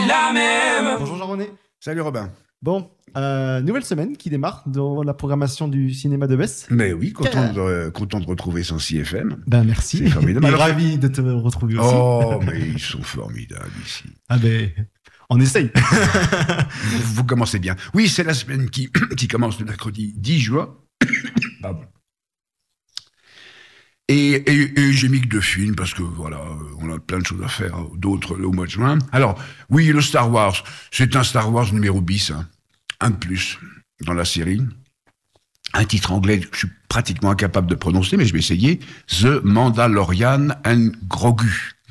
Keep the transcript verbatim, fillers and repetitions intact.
la même. Bonjour Jean-René. Salut Robin. Bon, euh, nouvelle semaine qui démarre dans la programmation du cinéma de Besse. Mais oui, content de, euh, content de retrouver son C F M. Ben merci. C'est formidable. Et Alors- ravi de te retrouver aussi. Oh, mais ils sont formidables ici. Ah ben, on essaye. Vous, vous commencez bien. Oui, c'est la semaine qui, qui commence le mercredi dix juin. Pardon. Et, et, et j'ai mis que deux films parce que voilà, on a plein de choses à faire, d'autres au mois de juin. Alors, oui, le Star Wars, c'est un Star Wars numéro bis, hein. Un de plus dans la série. Un titre anglais que je suis pratiquement incapable de prononcer, mais je vais essayer. The Mandalorian and Grogu.